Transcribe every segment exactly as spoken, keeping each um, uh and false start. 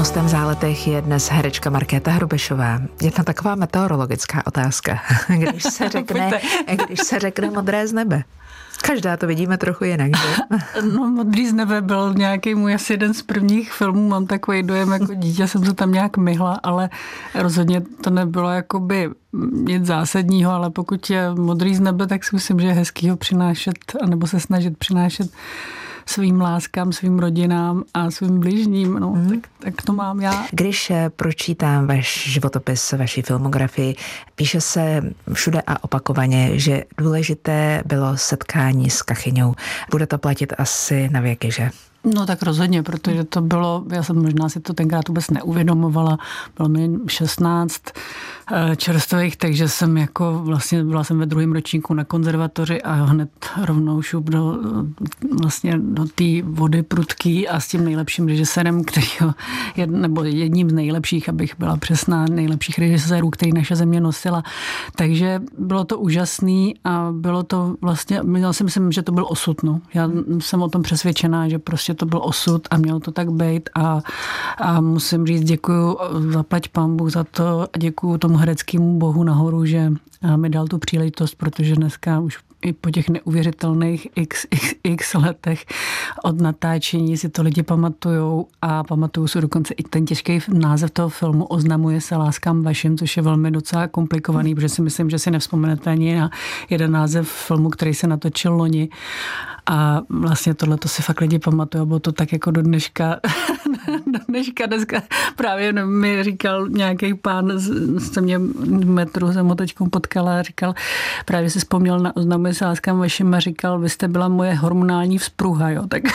Hostem v Záletech je dnes herečka Markéta Hrubešová. Jedna taková meteorologická otázka. Když se řekne, když se řekne modré z nebe. Každá to vidíme trochu jinak, že? No, Modrý z nebe byl nějaký můj asi jeden z prvních filmů. Mám takový dojem, jako dítě jsem se tam nějak myhla, ale rozhodně to nebylo jakoby nic zásadního, ale pokud je Modrý z nebe, tak si myslím, že je hezký ho přinášet, anebo se snažit přinášet svým láskám, svým rodinám a svým bližním. No, hmm. tak, tak to mám já. Když pročítám váš životopis, vaší filmografii, píše se všude a opakovaně, že důležité bylo setkání s Kachyňou. Bude to platit asi na věky, že? No tak rozhodně, protože to bylo, já jsem možná si to tenkrát vůbec neuvědomovala, bylo mi šestnáct čerstvých, takže jsem jako vlastně byla jsem ve druhém ročníku na konzervatoři a hned rovnou šup do, vlastně do té vody prudký a s tím nejlepším režisérem, kterýho, nebo jedním z nejlepších, abych byla přesná, nejlepších režisérů, který naše země nosila. Takže bylo to úžasný a bylo to vlastně, já si myslím, že to byl osud. No. Já jsem o tom přesvědčená, že prostě to byl osud a mělo to tak být a, a musím říct děkuju, zaplať pánbůh za to a děkuju tomu hereckému bohu nahoru, že mi dal tu příležitost, protože dneska už i po těch neuvěřitelných x, x, x letech od natáčení si to lidi pamatujou a pamatují si dokonce i ten těžký název toho filmu Oznamuje se láskám vašim, což je velmi docela komplikovaný, protože si myslím, že si nevzpomenete ani na jeden název filmu, který se natočil loni. A vlastně tohle to si fakt lidi pamatují, bylo to tak jako do dneška, do dneška dneska právě mi říkal nějaký pán, z mě v metru jsem ho teďkom potkala a říkal, právě si vzpomněl na Oznamuje se láskám vašim a říkal, vy jste byla moje hormonální vzpruha, jo, tak...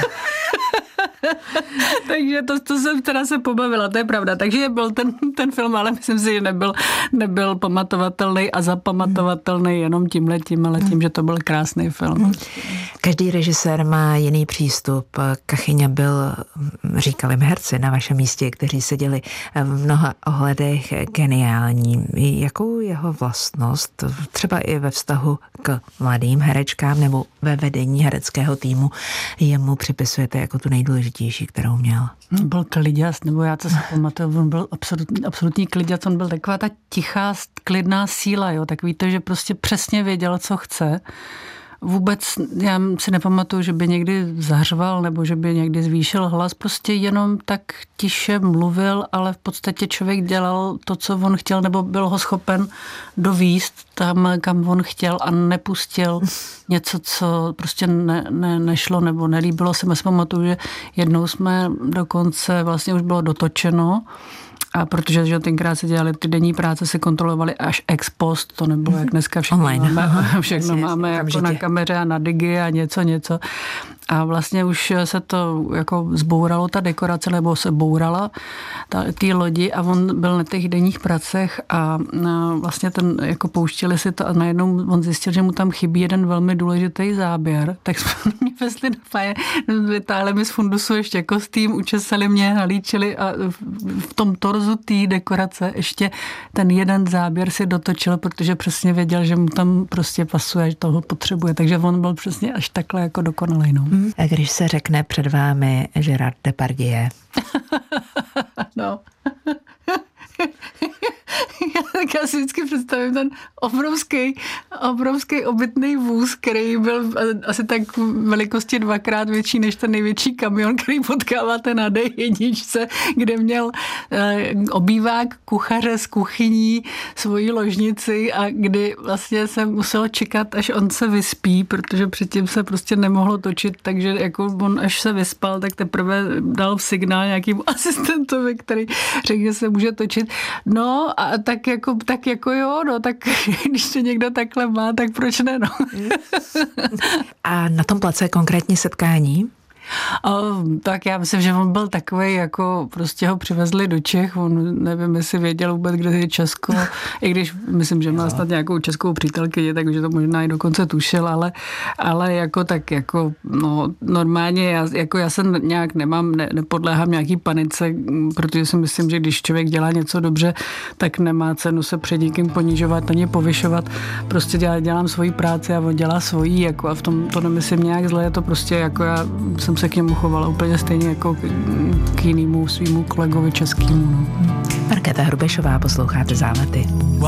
Takže to, to jsem teda se pobavila, to je pravda. Takže byl ten, ten film, ale myslím si, že nebyl, nebyl pamatovatelný a zapamatovatelný jenom tímhletím, ale tím, že to byl krásný film. Každý režisér má jiný přístup. Kachyňa byl, říkali mi herci na vašem místě, kteří seděli v mnoha ohledech geniální. Jakou jeho vlastnost, třeba i ve vztahu k mladým herečkám nebo ve vedení hereckého týmu, jemu připisujete jako tu nejdůležitější, kterou měl? Byl kliděs, nebo já to si pamatuju, on byl absolutní, absolutní kliděs, on byl taková ta tichá, klidná síla, jo, takový to, že prostě přesně věděl, co chce. Vůbec, já si nepamatuju, že by někdy zařval nebo že by někdy zvýšil hlas, prostě jenom tak tiše mluvil, ale v podstatě člověk dělal to, co on chtěl, nebo byl ho schopen dovíst tam, kam on chtěl a nepustil něco, co prostě ne, ne, nešlo nebo nelíbilo se. Já si pamatuju, že jednou jsme dokonce, vlastně už bylo dotočeno, a protože že tenkrát se dělali ty denní práce, se kontrolovaly až ex post, to nebylo jak dneska všechno online. Máme, všechno máme jako na kameře a na digi a něco, něco. A vlastně už se to jako zbouralo, ta dekorace, nebo se bourala ty lodi a on byl na těch denních pracech a vlastně ten, jako pouštěli si to a najednou on zjistil, že mu tam chybí jeden velmi důležitý záběr, tak jsme mě vezli do faje, vytáhli mi z fundusu ještě kostým, učesali mě, nalíčili a v tom torzu té dekorace ještě ten jeden záběr si dotočil, protože přesně věděl, že mu tam prostě pasuje, že toho potřebuje, takže on byl přesně až takhle jako dokonalej, no. A když se řekne před vámi Gérard Depardieu? No. Já tak já si vždycky představím ten obrovský, obrovský obytný vůz, který byl asi tak velikosti dvakrát větší než ten největší kamion, který potkáváte na dé jedna, kde měl obývák kuchaře z kuchyní, svoji ložnici a kdy vlastně se muselo čekat, až on se vyspí, protože předtím se prostě nemohlo točit, takže jako on až se vyspal, tak teprve dal signál nějakému asistentovi, který řekl, že se může točit. No a tak jako, tak jako jo, no tak když to někdo takhle má, tak proč ne, no. A na tom place konkrétní setkání? O, tak já myslím, že on byl takovej, jako prostě ho přivezli do Čech, on nevím, jestli věděl vůbec, kde je Česko, i když myslím, že má snad nějakou českou přítelkyni, takže to možná i dokonce tušil, ale, ale jako tak jako, no normálně, já, jako já se nějak nemám, ne, nepodléhám nějaký panice, protože si myslím, že když člověk dělá něco dobře, tak nemá cenu se před někým ponižovat ani povyšovat, prostě dělá, dělám svoji práci a on dělá svojí, jako a v tom to nemyslím nějak zle, je to prostě jako já jsem jsem se k němu chovala úplně stejně jako k jinému svýmu kolegovi českému. No. Markéta Hrubešová, posloucháte Zálety.